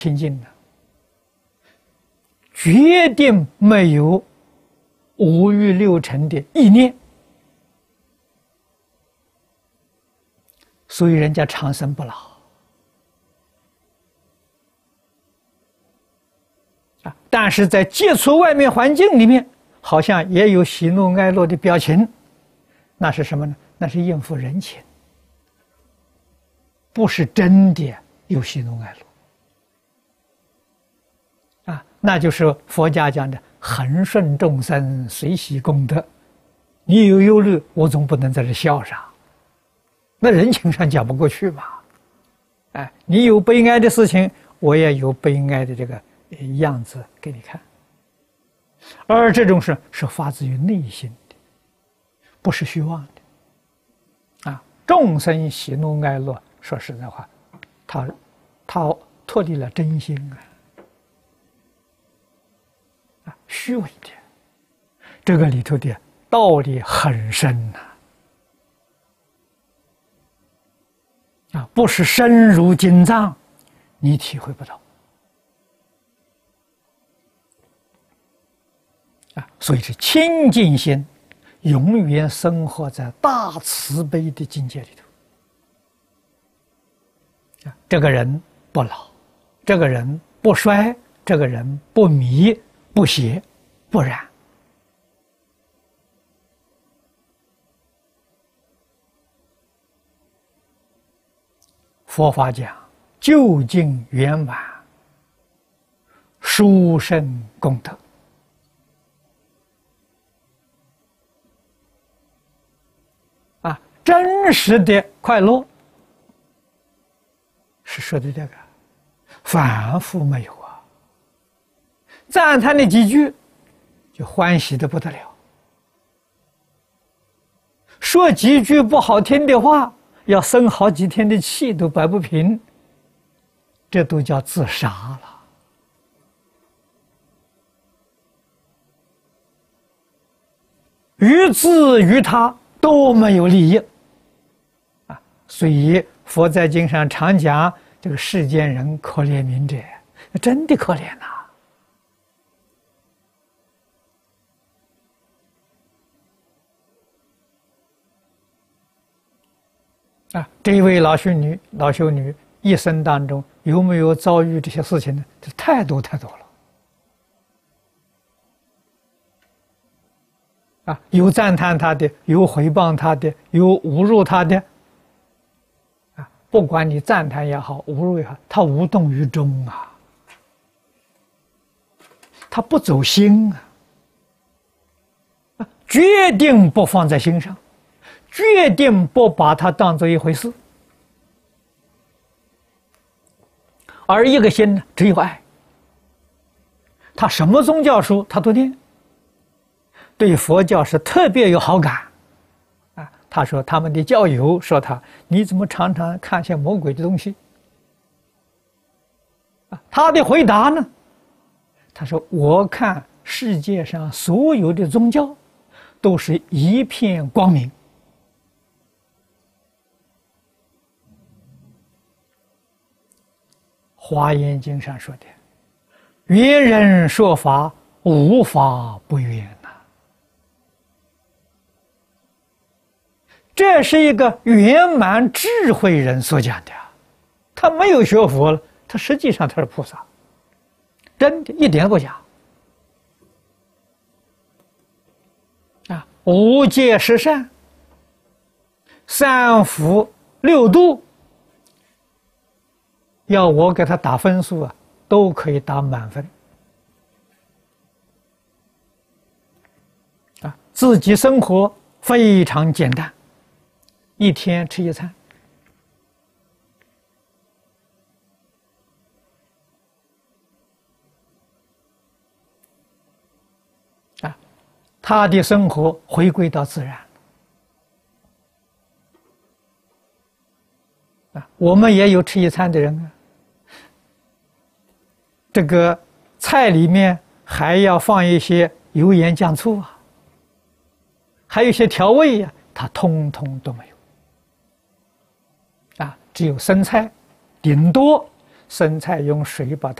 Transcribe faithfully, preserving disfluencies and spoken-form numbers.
清净的，决定没有五欲六尘的意念，所以人家长生不老啊。但是在接触外面环境里面，好像也有喜怒哀乐的表情，那是什么呢？那是应付人情，不是真的有喜怒哀乐。啊，那就是佛家讲的恒顺众生，随喜功德。你有忧虑，我总不能在这笑上，那人情上讲不过去嘛。哎，你有悲哀的事情，我也有悲哀的这个样子给你看。而这种事是发自于内心的，不是虚妄的。啊，众生喜怒哀乐，说实在话，他他脱离了真心啊。啊，虚伪的，这个里头的道理很深呐、啊，啊，不是深入经藏，你体会不到，啊，所以是清净心，永远生活在大慈悲的境界里头。啊，这个人不老，这个人不衰，这个人不迷。不邪不染，佛法讲究竟圆满，殊胜功德啊，真实的快乐是说的这个，反复没有。赞叹的几句，就欢喜的不得了。说几句不好听的话，要生好几天的气都摆不平，这都叫自杀了。于自于他都没有利益啊！所以佛在经上常讲，这个世间人可怜悯者，真的可怜呐、啊。啊，这一位老修女，老修女一生当中有没有遭遇这些事情呢？这太多太多了。啊，有赞叹她的，有诽谤她的，有侮辱她的。啊，不管你赞叹也好，侮辱也好，她无动于衷啊，她不走心啊，啊，决定不放在心上。决定不把它当做一回事，而一个心呢，只有爱。他什么宗教书他都念，对佛教是特别有好感啊。他说他们的教友说他，你怎么常常看些魔鬼的东西啊？他的回答呢，他说我看世界上所有的宗教都是一片光明。华严经上说的，圆人说法，无法不圆呐、啊。这是一个圆满智慧人所讲的，他没有学佛了，他实际上他是菩萨，真的一点不假啊！五戒十善，三福六度。要我给他打分数啊，都可以打满分。啊，自己生活非常简单，一天吃一餐。啊，他的生活回归到自然。啊，我们也有吃一餐的人啊。这个菜里面还要放一些油盐酱醋啊，还有一些调味呀、啊，它通通都没有。啊，只有生菜，顶多生菜用水把它